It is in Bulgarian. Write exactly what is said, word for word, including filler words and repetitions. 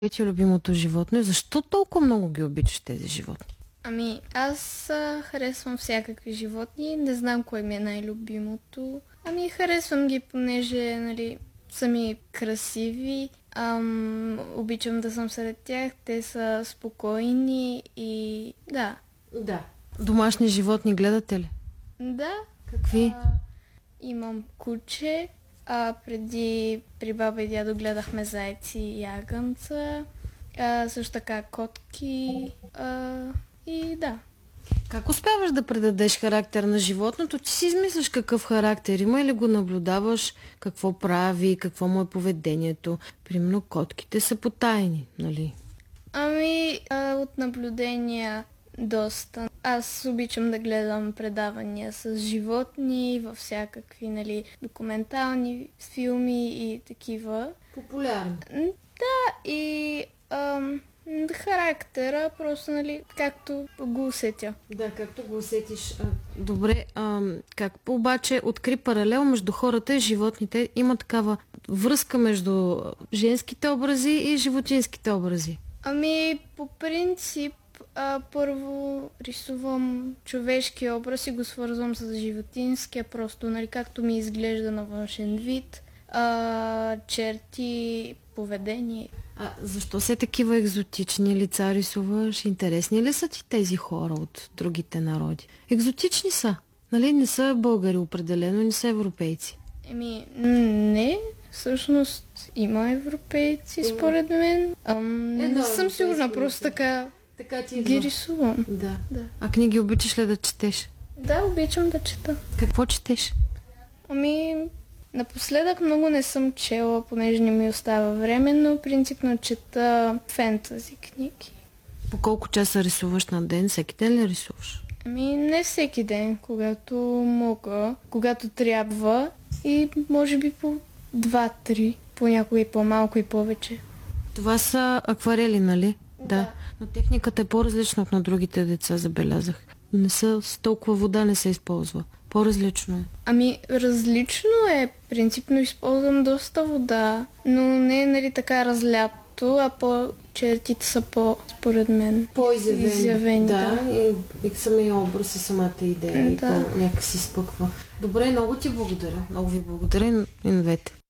Ти е любимото животно и защо толкова много ги обичаш тези животни? Ами, аз а, харесвам всякакви животни, не знам кое ми е най-любимото. Ами, харесвам ги, понеже, нали, са ми красиви, ам, обичам да съм сред тях, те са спокойни и да. Да. Домашни животни гледате ли? Да. Какви? А, имам куче, а преди при баба и дядо гледахме зайци и ягънца, а, също така котки а, и да. Как успяваш да предадеш характер на животното? Ти си измисляш какъв характер има или го наблюдаваш, какво прави, какво му е поведението. Примерно котките са потайни, нали? Ами, а, от наблюдения доста. Аз обичам да гледам предавания с животни във всякакви, нали, документални филми и такива. Популярни. Да, и ам, характера, просто, нали, както го усетя. Да, както го усетиш. А, добре, а, как обаче откри паралел между хората и животните? Има такава връзка между женските образи и животинските образи? Ами, по принцип, а, първо рисувам човешки образ и го свързвам с животинския, просто, нали, както ми изглежда на външен вид, а, черти, поведение. А защо се такива екзотични лица рисуваш? Интересни ли са ти тези хора от другите народи? Екзотични са. Нали? Не са българи определено, не са европейци. Еми, не, всъщност има европейци, според мен. Ам, не, не съм сигурна, просто така, така ти ги рисувам. Да. Да. А книги обичаш ли да четеш? Да, обичам да чета. Какво четеш? Ами, напоследък много не съм чела, понеже не ми остава време, но принципно чета фентази книги. По колко часа рисуваш на ден? Всеки ден ли рисуваш? Ами, не всеки ден, когато мога, когато трябва и може би по два-три, понякога и по-малко и повече. Това са акварели, нали? Да. Да. Но техниката е по-различна от на другите деца, забелязах. Не са с толкова вода не се използва. По-различно е. Ами, различно е. Принципно използвам доста вода, но не е, нали, така разлято, а по-чертите са по, според мен, По-изявени. изявени, да, да. И, и самия образ и самата идея. Да. И по- някак си спъква. Добре, много ти благодаря. Много ви благодаря и на двете.